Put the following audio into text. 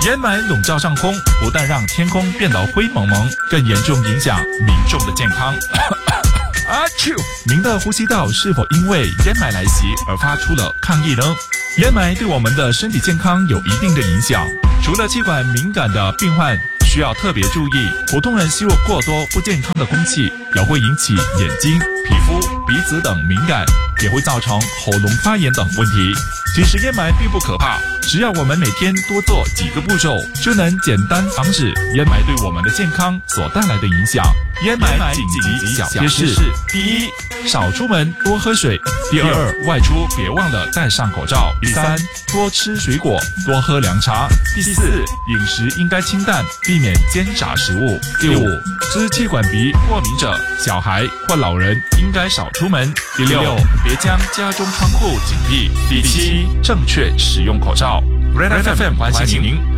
烟霾笼罩上空，不但让天空变得灰蒙蒙，更严重影响民众的健康。阿啾！您的呼吸道是否因为烟霾来袭而发出了抗议呢？烟霾对我们的身体健康有一定的影响，除了气管敏感的病患需要特别注意，普通人吸入过多不健康的空气，也会引起眼睛、皮肤、鼻子等敏感，也会造成喉咙发炎等问题。其实烟霾并不可怕，只要我们每天多做几个步骤，就能简单防止烟霾对我们的健康所带来的影响。烟霾紧急小贴士：第一，少出门，多喝水；第二，外出别忘了戴上口罩；第三，多吃水果，多喝凉茶；第四，饮食应该清淡，避免煎炸食物；第五，支气管鼻过敏者、小孩或老人应该少出门；第六，别将家中窗户紧闭；第七，正确使用口罩。Red FM 欢迎您